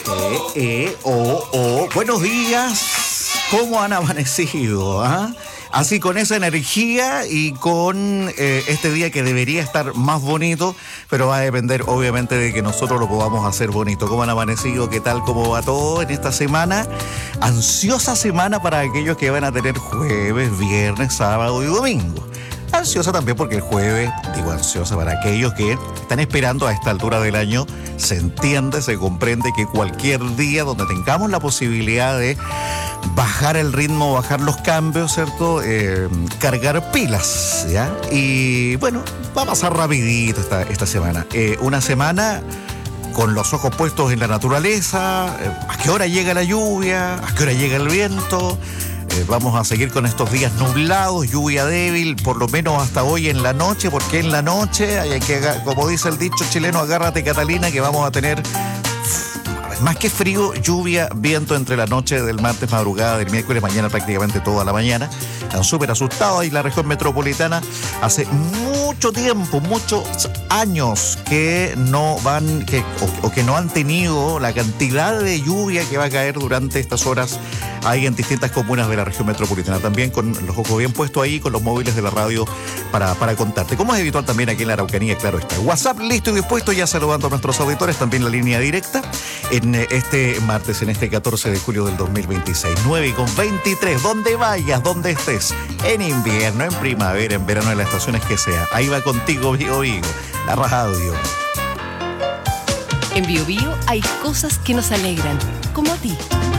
Buenos días. ¿Cómo han amanecido? Así con esa energía y con este día que debería estar más bonito, pero va a depender obviamente de que nosotros lo podamos hacer bonito. ¿Cómo han amanecido? ¿Qué tal? ¿Cómo va todo en esta semana? Ansiosa semana para aquellos que van a tener jueves, viernes, sábado y domingo. Ansiosa también porque el jueves, digo ansiosa para aquellos que están esperando a esta altura del año, se entiende, se comprende que cualquier día donde tengamos la posibilidad de bajar el ritmo, bajar los cambios, ¿cierto? Cargar pilas, ¿ya? Y bueno, va a pasar rapidito esta semana. Una semana con los ojos puestos en la naturaleza, a qué hora llega la lluvia, a qué hora llega el viento. Vamos a seguir con estos días nublados, lluvia débil, por lo menos hasta hoy en la noche, porque en la noche hay que, como dice el dicho chileno, agárrate Catalina, que vamos a tener más que frío, lluvia, viento entre la noche del martes, madrugada del miércoles, mañana prácticamente toda la mañana. Están súper asustados ahí la región metropolitana. Hace mucho tiempo, muchos años que no van, que no han tenido la cantidad de lluvia que va a caer durante estas horas ahí en distintas comunas de la región metropolitana. También con los ojos bien puestos ahí, con los móviles de la radio para contarte. Como es habitual también aquí en la Araucanía, claro está. WhatsApp listo y dispuesto, ya saludando a nuestros auditores, también la línea directa en este martes, en este 14 de julio del 2026, 9:23, donde vayas, donde estés, en invierno, en primavera, en verano, en las estaciones que sea. Ahí va contigo, Bio Bio, la radio. En Bio Bio hay cosas que nos alegran, como a ti.